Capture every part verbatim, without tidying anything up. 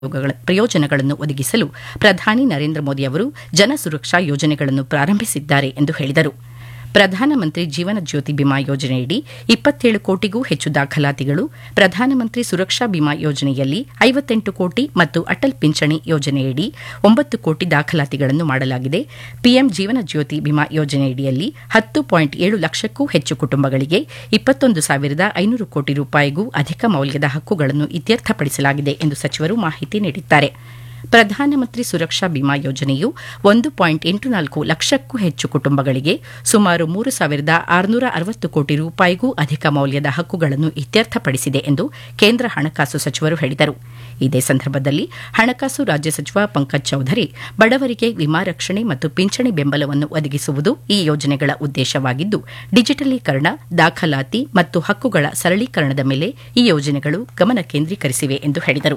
ಪ್ರಯೋಜನಗಳನ್ನು ಒದಗಿಸಲು ಪ್ರಧಾನಿ ನರೇಂದ್ರ ಮೋದಿ ಅವರು ಜನ ಸುರಕ್ಷಾ ಯೋಜನೆಗಳನ್ನು ಪ್ರಾರಂಭಿಸಿದ್ದಾರೆ ಎಂದು ಹೇಳಿದರು. ಪ್ರಧಾನಮಂತ್ರಿ ಜೀವನ ಜ್ಯೋತಿ ಬಿಮಾ ಯೋಜನೆಯಡಿ ಇಪ್ಪತ್ತೇಳು ಕೋಟಿಗೂ ಹೆಚ್ಚು ದಾಖಲಾತಿಗಳು, ಪ್ರಧಾನಮಂತ್ರಿ ಸುರಕ್ಷಾ ಬಿಮಾ ಯೋಜನೆಯಲ್ಲಿ ಐವತ್ತೆಂಟು ಕೋಟಿ ಮತ್ತು ಅಟಲ್ ಪಿಂಚಣಿ ಯೋಜನೆಯಡಿ ಒಂಬತ್ತು ಕೋಟಿ ದಾಖಲಾತಿಗಳನ್ನು ಮಾಡಲಾಗಿದೆ. ಪಿಎಂ ಜೀವನ ಜ್ಯೋತಿ ಬಿಮಾ ಯೋಜನೆಯಡಿಯಲ್ಲಿ ಹತ್ತು ಪಾಯಿಂಟ್ ಏಳು ಲಕ್ಷಕ್ಕೂ ಹೆಚ್ಚು ಕುಟುಂಬಗಳಿಗೆ ಇಪ್ಪತ್ತೊಂದು ಸಾವಿರದ ಐನೂರು ಕೋಟಿ ರೂಪಾಯಿಗೂ ಅಧಿಕ ಮೌಲ್ಯದ ಹಕ್ಕುಗಳನ್ನು ಇತ್ಯರ್ಥಪಡಿಸಲಾಗಿದೆ ಎಂದು ಸಚಿವರು ಮಾಹಿತಿ ನೀಡಿದ್ದಾರೆ. ಪ್ರಧಾನಮಂತ್ರಿ ಸುರಕ್ಷಾ ಬಿಮಾ ಯೋಜನೆಯು ಒಂದು ಪಾಯಿಂಟ್ ಎಂಟು ನಾಲ್ಕು ಲಕ್ಷಕ್ಕೂ ಹೆಚ್ಚು ಕುಟುಂಬಗಳಿಗೆ ಸುಮಾರು ಮೂರು ಸಾವಿರದ ಆರುನೂರ ಅರವತ್ತು ಕೋಟಿ ರೂಪಾಯಿಗೂ ಅಧಿಕ ಮೌಲ್ಯದ ಹಕ್ಕುಗಳನ್ನು ಇತ್ಯರ್ಥಪಡಿಸಿದೆ ಎಂದು ಕೇಂದ್ರ ಹಣಕಾಸು ಸಚಿವರು ಹೇಳಿದರು. ಇದೇ ಸಂದರ್ಭದಲ್ಲಿ ಹಣಕಾಸು ರಾಜ್ಯ ಸಚಿವ ಪಂಕಜ್ ಚೌಧರಿ, ಬಡವರಿಗೆ ವಿಮಾ ರಕ್ಷಣೆ ಮತ್ತು ಪಿಂಚಣಿ ಬೆಂಬಲವನ್ನು ಒದಗಿಸುವುದು ಈ ಯೋಜನೆಗಳ ಉದ್ದೇಶವಾಗಿದ್ದು, ಡಿಜಿಟಲೀಕರಣ, ದಾಖಲಾತಿ ಮತ್ತು ಹಕ್ಕುಗಳ ಸರಳೀಕರಣದ ಮೇಲೆ ಈ ಯೋಜನೆಗಳು ಗಮನ ಕೇಂದ್ರೀಕರಿಸಿವೆ ಎಂದು ಹೇಳಿದರು.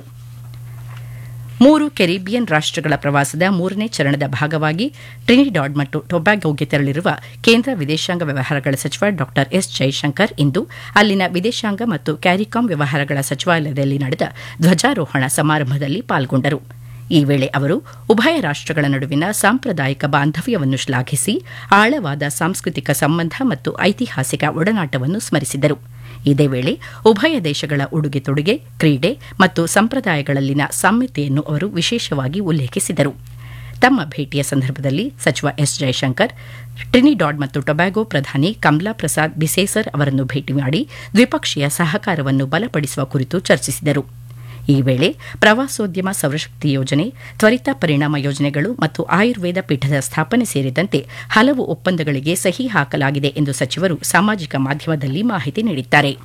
ಮೂರು ಕೆರಿಬಿಯನ್ ರಾಷ್ಟಗಳ ಪ್ರವಾಸದ ಮೂರನೇ ಚರಣದ ಭಾಗವಾಗಿ ಟ್ರಿನಿಡಾಡ್ ಮತ್ತು ಟೊಬ್ಯಾಗೊಗೆ ತೆರಳಿರುವ ಕೇಂದ್ರ ವಿದೇಶಾಂಗ ವ್ಯವಹಾರಗಳ ಸಚಿವ ಡಾ ಎಸ್ ಜೈಶಂಕರ್ ಇಂದು ಅಲ್ಲಿನ ವಿದೇಶಾಂಗ ಮತ್ತು ಕ್ಯಾರಿಕಾಂ ವ್ಯವಹಾರಗಳ ಸಚಿವಾಲಯದಲ್ಲಿ ನಡೆದ ಧ್ವಜಾರೋಹಣ ಸಮಾರಂಭದಲ್ಲಿ ಪಾಲ್ಗೊಂಡರು. ಈ ವೇಳೆ ಅವರು ಉಭಯ ರಾಷ್ಟಗಳ ನಡುವಿನ ಸಾಂಪ್ರದಾಯಿಕ ಬಾಂಧವ್ಯವನ್ನು ಶ್ಲಾಘಿಸಿ ಆಳವಾದ ಸಾಂಸ್ಕೃತಿಕ ಸಂಬಂಧ ಮತ್ತು ಐತಿಹಾಸಿಕ ಒಡನಾಟವನ್ನು ಸ್ಮರಿಸಿದರು. ಇದೇ ವೇಳೆ ಉಭಯ ದೇಶಗಳ ಉಡುಗೆ ತೊಡುಗೆ, ಕ್ರೀಡೆ ಮತ್ತು ಸಂಪ್ರದಾಯಗಳಲ್ಲಿನ ಸಾಮ್ಯತೆಯನ್ನು ಅವರು ವಿಶೇಷವಾಗಿ ಉಲ್ಲೇಖಿಸಿದರು. ತಮ್ಮ ಭೇಟಿಯ ಸಂದರ್ಭದಲ್ಲಿ ಸಚಿವ ಎಸ್ ಜೈಶಂಕರ್ ಟ್ರಿನಿಡಾಡ್ ಮತ್ತು ಟೊಬ್ಯಾಗೊ ಪ್ರಧಾನಿ ಕಮಲಾ ಪ್ರಸಾದ್ ಬಿಸೇಸರ್ ಅವರನ್ನು ಭೇಟಿ ಮಾಡಿ ದ್ವಿಪಕ್ಷೀಯ ಸಹಕಾರವನ್ನು ಬಲಪಡಿಸುವ ಕುರಿತು ಚರ್ಚಿಸಿದರು. ಈ ವೇಳೆ ಪ್ರವಾಸೋದ್ಯಮ ಸೌರಶಕ್ತಿ ಯೋಜನೆ, ತ್ವರಿತ ಪರಿಣಾಮ ಯೋಜನೆಗಳು ಮತ್ತು ಆಯುರ್ವೇದ ಪೀಠದ ಸ್ಥಾಪನೆ ಸೇರಿದಂತೆ ಹಲವು ಒಪ್ಪಂದಗಳಿಗೆ ಸಹಿ ಹಾಕಲಾಗಿದೆ ಎಂದು ಸಚಿವರು ಸಾಮಾಜಿಕ ಮಾಧ್ಯಮದಲ್ಲಿ ಮಾಹಿತಿ ನೀಡಿದ್ದಾರೆ.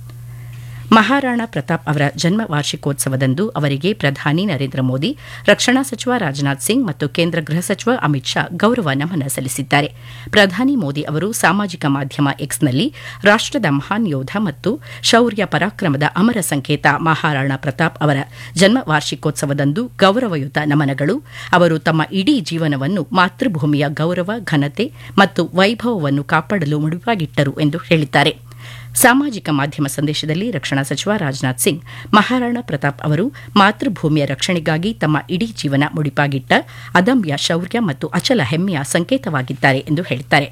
ಮಹಾರಾಣಾ ಪ್ರತಾಪ್ ಅವರ ಜನ್ಮ ವಾರ್ಷಿಕೋತ್ಸವದಂದು ಅವರಿಗೆ ಪ್ರಧಾನಿ ನರೇಂದ್ರ ಮೋದಿ, ರಕ್ಷಣಾ ಸಚಿವ ರಾಜನಾಥ್ ಸಿಂಗ್ ಮತ್ತು ಕೇಂದ್ರ ಗೃಹ ಸಚಿವ ಅಮಿತ್ ಶಾ ಗೌರವ ನಮನ ಸಲ್ಲಿಸಿದ್ದಾರೆ. ಪ್ರಧಾನಿ ಮೋದಿ ಅವರು ಸಾಮಾಜಿಕ ಮಾಧ್ಯಮ ಎಕ್ಸ್ನಲ್ಲಿ ರಾಷ್ಟದ ಮಹಾನ್ ಯೋಧ ಮತ್ತು ಶೌರ್ಯ ಪರಾಕ್ರಮದ ಅಮರ ಸಂಕೇತ ಮಹಾರಾಣಾ ಪ್ರತಾಪ್ ಅವರ ಜನ್ಮ ವಾರ್ಷಿಕೋತ್ಸವದಂದು ಗೌರವಯುತ ನಮನಗಳು. ಅವರು ತಮ್ಮ ಇಡೀ ಜೀವನವನ್ನು ಮಾತೃಭೂಮಿಯ ಗೌರವ, ಘನತೆ ಮತ್ತು ವೈಭವವನ್ನು ಕಾಪಾಡಲು ಮುಡಿಪಾಗಿಟ್ಟರು ಎಂದು ಹೇಳಿದ್ದಾರೆ. ಸಾಮಾಜಿಕ ಮಾಧ್ಯಮ ಸಂದೇಶದಲ್ಲಿ ರಕ್ಷಣಾ ಸಚಿವ ರಾಜನಾಥ್ ಸಿಂಗ್, ಮಹಾರಾಣಾ ಪ್ರತಾಪ್ ಅವರು ಮಾತೃಭೂಮಿಯ ರಕ್ಷಣೆಗಾಗಿ ತಮ್ಮ ಇಡೀ ಜೀವನ ಮುಡಿಪಾಗಿಟ್ಟ ಅದಮ್ಯ ಶೌರ್ಯ ಮತ್ತು ಅಚಲ ಹೆಮ್ಮೆಯ ಸಂಕೇತವಾಗಿದ್ದಾರೆ ಎಂದು ಹೇಳಿದ್ದಾರೆ.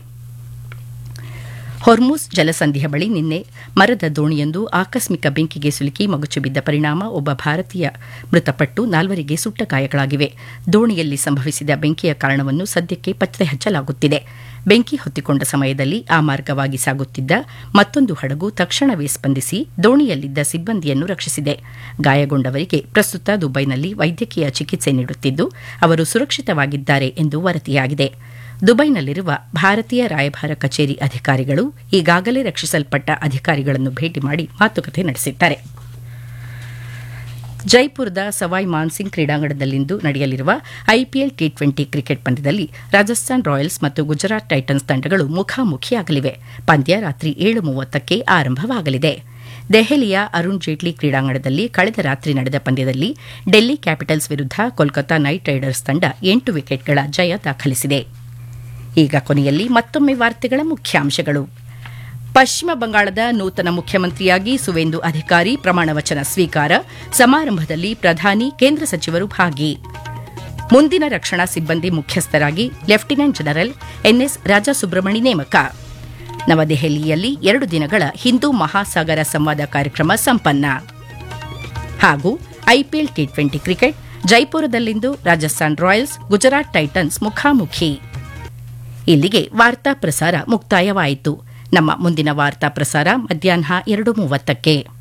ಹೊರ್ಮುಜ್ ಜಲಸಂಧಿಯ ಬಳಿ ನಿನ್ನೆ ಮರದ ದೋಣಿಯೊಂದು ಆಕಸ್ಮಿಕ ಬೆಂಕಿಗೆ ಸಿಲುಕಿ ಮಗುಚಿ ಬಿದ್ದ ಪರಿಣಾಮ ಒಬ್ಬ ಭಾರತೀಯ ಮೃತಪಟ್ಟು ನಾಲ್ವರಿಗೆ ಸುಟ್ಟ ಗಾಯಗಳಾಗಿವೆ. ದೋಣಿಯಲ್ಲಿ ಸಂಭವಿಸಿದ ಬೆಂಕಿಯ ಕಾರಣವನ್ನು ಸದ್ಯಕ್ಕೆ ಪತ್ತೆ ಹಚ್ಚಲಾಗುತ್ತಿದೆ. ಬೆಂಕಿ ಹೊತ್ತಿಕೊಂಡ ಸಮಯದಲ್ಲಿ ಆ ಮಾರ್ಗವಾಗಿ ಸಾಗುತ್ತಿದ್ದ ಮತ್ತೊಂದು ಹಡಗು ತಕ್ಷಣವೇ ಸ್ಪಂದಿಸಿ ದೋಣಿಯಲ್ಲಿದ್ದ ಸಿಬ್ಬಂದಿಯನ್ನು ರಕ್ಷಿಸಿದೆ. ಗಾಯಗೊಂಡವರಿಗೆ ಪ್ರಸ್ತುತ ದುಬೈನಲ್ಲಿ ವೈದ್ಯಕೀಯ ಚಿಕಿತ್ಸೆ ನೀಡುತ್ತಿದ್ದು, ಅವರು ಸುರಕ್ಷಿತವಾಗಿದ್ದಾರೆ ಎಂದು ವರದಿಯಾಗಿದೆ. ದುಬೈನಲ್ಲಿರುವ ಭಾರತೀಯ ರಾಯಭಾರ ಕಚೇರಿ ಅಧಿಕಾರಿಗಳು ಈಗಾಗಲೇ ರಕ್ಷಿಸಲ್ಪಟ್ಟ ಅಧಿಕಾರಿಗಳನ್ನು ಭೇಟಿ ಮಾಡಿ ಮಾತುಕತೆ ನಡೆಸಿದ್ದಾರೆ. ಜೈಪುರದ ಸವಾಯ್ ಮಾನ್ಸಿಂಗ್ ಕ್ರೀಡಾಂಗಣದಲ್ಲಿಂದು ನಡೆಯಲಿರುವ ಐಪಿಎಲ್ ಟಿ ಟ್ವೆಂಟಿ ಕ್ರಿಕೆಟ್ ಪಂದ್ಯದಲ್ಲಿ ರಾಜಸ್ಥಾನ್ ರಾಯಲ್ಸ್ ಮತ್ತು ಗುಜರಾತ್ ಟೈಟನ್ಸ್ ತಂಡಗಳು ಮುಖಾಮುಖಿಯಾಗಲಿವೆ. ಪಂದ್ಯ ರಾತ್ರಿ ಏಳು ಮೂವತ್ತಕ್ಕೆ ಆರಂಭವಾಗಲಿದೆ. ದೆಹಲಿಯ ಅರುಣ್ ಜೇಟ್ಲಿ ಕ್ರೀಡಾಂಗಣದಲ್ಲಿ ಕಳೆದ ರಾತ್ರಿ ನಡೆದ ಪಂದ್ಯದಲ್ಲಿ ಡೆಲ್ಲಿ ಕ್ಯಾಪಿಟಲ್ಸ್ ವಿರುದ್ಧ ಕೋಲ್ಕತಾ ನೈಟ್ ರೈಡರ್ಸ್ ತಂಡ ಎಂಟು ವಿಕೆಟ್ಗಳ ಜಯ ದಾಖಲಿಸಿದೆ. ಈಗ ಕೊನೆಯಲ್ಲಿ ಮತ್ತೊಮ್ಮೆ ವಾರ್ತೆಗಳ ಮುಖ್ಯಾಂಶಗಳು. ಪಶ್ಚಿಮ ಬಂಗಾಳದ ನೂತನ ಮುಖ್ಯಮಂತ್ರಿಯಾಗಿ ಸುವೇಂದು ಅಧಿಕಾರಿ ಪ್ರಮಾಣ ವಚನ ಸ್ವೀಕಾರ, ಸಮಾರಂಭದಲ್ಲಿ ಪ್ರಧಾನಿ, ಕೇಂದ್ರ ಸಚಿವರು ಭಾಗಿ. ಮುಂದಿನ ರಕ್ಷಣಾ ಸಿಬ್ಬಂದಿ ಮುಖ್ಯಸ್ಥರಾಗಿ ಲೆಫ್ಟಿನೆಂಟ್ ಜನರಲ್ ಎನ್ಎಸ್ ರಾಜಸುಬ್ರಹ್ಮಣಿ ನೇಮಕ. ನವದೆಹಲಿಯಲ್ಲಿ ಎರಡು ದಿನಗಳ ಹಿಂದೂ ಮಹಾಸಾಗರ ಸಂವಾದ ಕಾರ್ಯಕ್ರಮ ಸಂಪನ್ನ. ಹಾಗೂ IPL T twenty cricket, ಜೈಪುರದಲ್ಲಿಂದು Rajasthan Royals, Gujarat Titans ಮುಖಾಮುಖಿ. ಇಲ್ಲಿಗೆ ವಾರ್ತಾ ಪ್ರಸಾರ ಮುಕ್ತಾಯವಾಯಿತು. ನಮ್ಮ ಮುಂದಿನ ವಾರ್ತಾ ಪ್ರಸಾರ ಮಧ್ಯಾಹ್ನ ಎರಡು ಮೂವತ್ತಕ್ಕೆ.